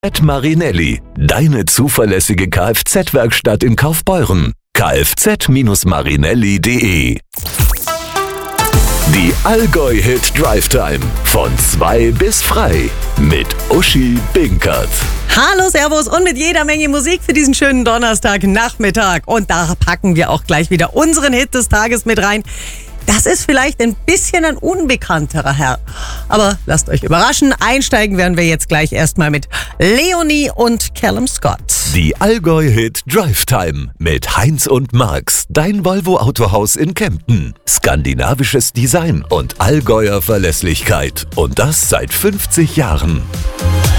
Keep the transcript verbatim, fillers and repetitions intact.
Marinelli, deine zuverlässige Kfz-Werkstatt in Kaufbeuren. kfz Marinelli punkt de. Die Allgäu-Hit Drive Time von zwei bis frei mit Uschi Binkert. Hallo, Servus und mit jeder Menge Musik für diesen schönen Donnerstagnachmittag. Und da packen wir auch gleich wieder unseren Hit des Tages mit rein. Das ist vielleicht ein bisschen ein unbekannterer Herr. Aber lasst euch überraschen. Einsteigen werden wir jetzt gleich erstmal mit Leonie und Callum Scott. Die Allgäu-Hit Drive Time mit Heinz und Marx. Dein Volvo Autohaus in Kempten. Skandinavisches Design und Allgäuer Verlässlichkeit. Und das seit fünfzig Jahren.